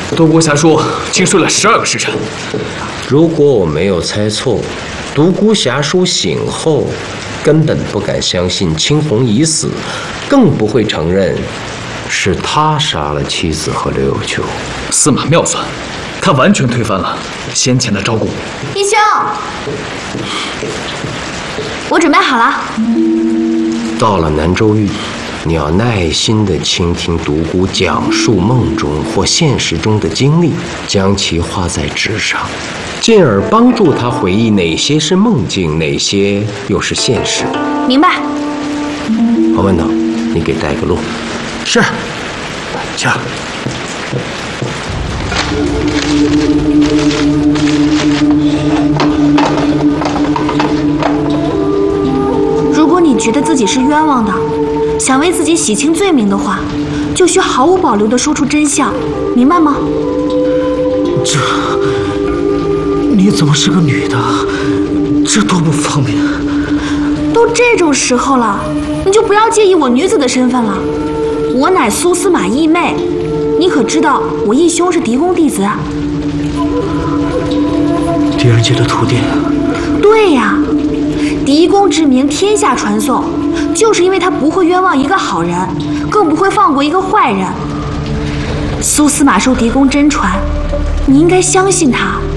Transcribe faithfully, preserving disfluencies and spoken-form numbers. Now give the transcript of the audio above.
独孤侠叔经睡了十二个时辰。 如果我没有猜错，独孤侠叔醒后根本不敢相信青红已死，更不会承认是他杀了妻子和刘有秋。 司马妙算，他完全推翻了先前的招供。 义兄，我准备好了。 到了南州狱，你要耐心地倾听独孤讲述梦中或现实中的经历，将其画在纸上，进而帮助他回忆哪些是梦境，哪些又是现实。 明白。 侯万能，你给带个路。 是，请。 如果你觉得自己是冤枉的，想为自己洗清罪名的话，就需毫无保留地说出真相，明白吗？ 这，你怎么是个女的？这多不方便。 都这种时候了，你就不要介意我女子的身份了。我乃苏司马义妹，你可知道我义兄是狄公弟子啊？ 狄仁杰的徒弟。 对呀，狄公之名天下传颂，就是因为他不会冤枉一个好人，更不会放过一个坏人。苏司马受狄公真传，你应该相信他，